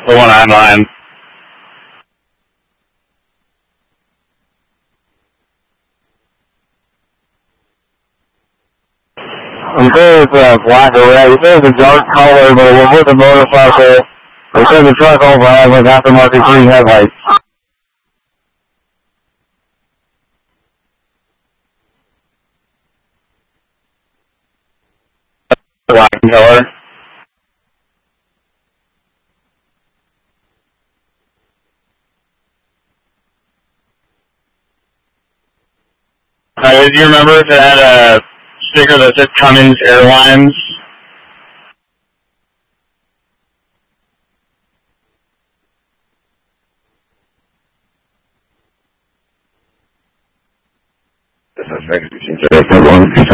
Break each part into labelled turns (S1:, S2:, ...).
S1: the one I'm on.
S2: He says it's black or red. He says it's dark color, but it was with a motorcycle. He says the truck also has like aftermarket green headlights.
S1: Black color. Do you remember if it had a sticker that said Cummins Airlines?
S2: This is Mexican.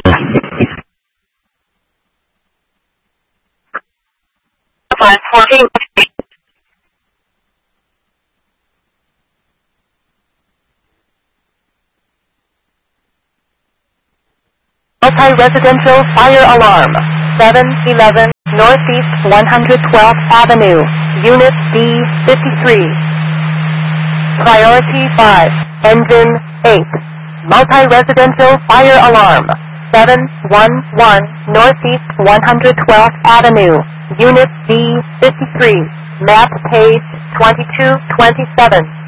S3: Multi-residential fire alarm. 711 Northeast 112th Avenue, Unit D53. Priority 5, Engine 8. Multi-residential fire alarm. 711 Northeast 112th Avenue, Unit D53. Map page 2227.